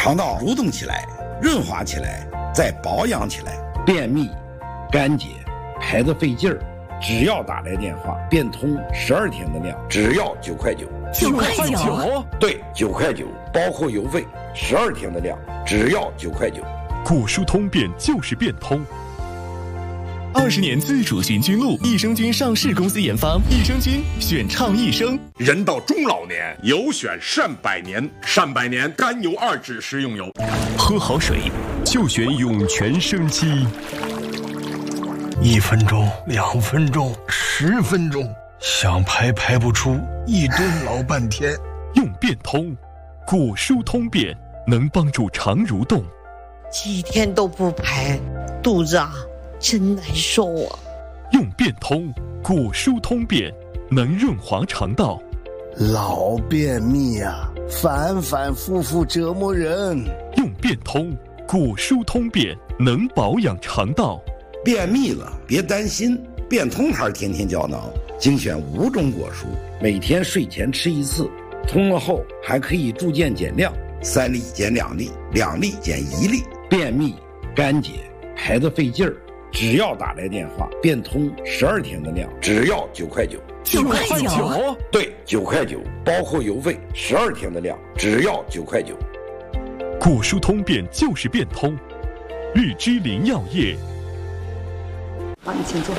肠道蠕动起来，润滑起来，再保养起来。便秘、干结、排得费劲儿，只要打来电话，变通12天的量，只要9块9。 9块9？ 对，9块9，包括邮费，12天的量，只要9块9。 果蔬通便就是变通。20年自主循菌露，益生菌上市公司研发，益生菌选畅益生。 人到中老年，有选善百年，善百年甘油2酯食用油。 喝好水就选涌泉生机。 1分钟、2分钟、10分钟，想排不出，一蹲老半天。 用便通，果蔬通便能帮助肠蠕动。 几天都不排，肚子真难受啊！ 用便通，果蔬通便能润滑肠道。 老便秘反复复折磨人。 用便通，果蔬通便能保养肠道。 便秘了别担心，便通牌天天胶囊精选5种果蔬，每天睡前吃1次，通了后还可以逐渐减量，3粒减2粒，2粒减1粒。便秘、干结、排得费劲儿，只要打来电话，变通12天的量，只要9块9。 9块9？ 对，9块9，包括邮费12天的量，只要9块9。 果蔬通便就是变通，日之林药业。 好，你请坐。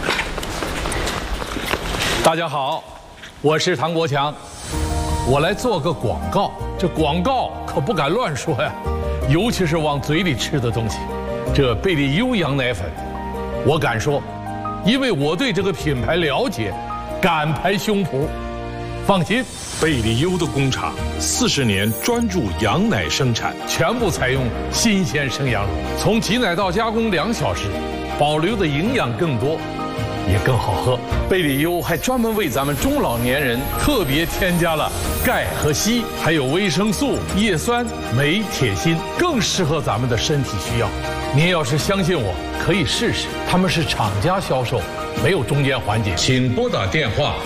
大家好，我是唐国强，我来做个广告。这广告可不敢乱说呀，尤其是往嘴里吃的东西。这贝利优羊奶粉，我敢说，因为我对这个品牌了解，敢拍胸脯。放心， 贝利优的工厂40年专注羊奶生产， 全部采用新鲜生羊乳，从挤奶到加工2小时，保留的营养更多，也更好喝。贝利优还专门为咱们中老年人特别添加了钙和硒，还有维生素、叶酸、镁、铁、锌，更适合咱们的身体需要。您要是相信我，可以试试。他们是厂家销售，没有中间环节。请拨打电话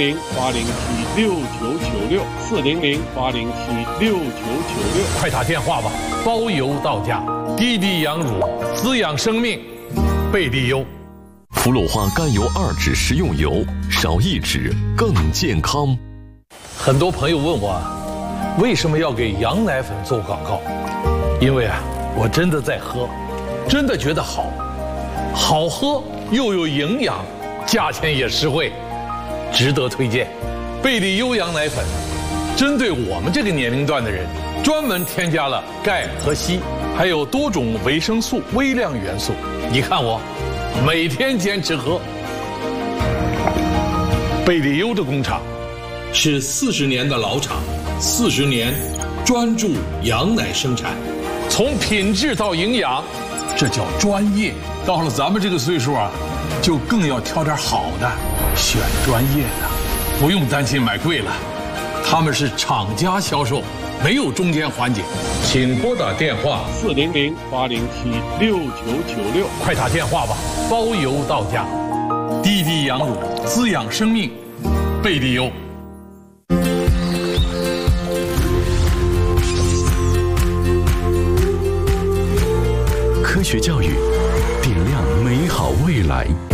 400-807-6996，400-807-6996， 快打电话吧，包邮到家。滴滴羊乳，滋养生命，贝利优。 氟鲁化甘油2酯食用油，少1酯更健康。 很多朋友问我，为什么要给羊奶粉做广告？因为我真的在喝，真的觉得好喝又有营养，价钱也实惠，值得推荐。贝利优羊奶粉针对我们这个年龄段的人，专门添加了钙和硒，还有多种维生素、微量元素。你看我每天坚持喝。贝利优的工厂是40年的老厂，40年专注羊奶生产，从品质到营养，这叫专业。到了咱们这个岁数就更要挑点好的，选专业的，不用担心买贵了。他们是厂家销售，没有中间环节。请拨打电话 400-807-6996， 快打电话吧，包邮到家。滴滴羊乳，滋养生命，贝利优。 科学教育，点亮美好未来。